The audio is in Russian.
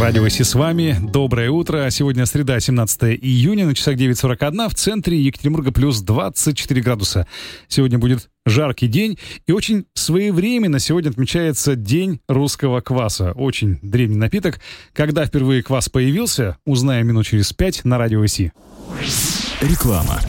Радио Си с вами. Доброе утро. Сегодня среда, 17 июня, на часах 9:41. В центре Екатеринбурга плюс 24 градуса. Сегодня будет жаркий день, и очень своевременно сегодня отмечается День русского кваса. Очень древний напиток. Когда впервые квас появился, узнаем минут через 5 на Радио Си. Реклама.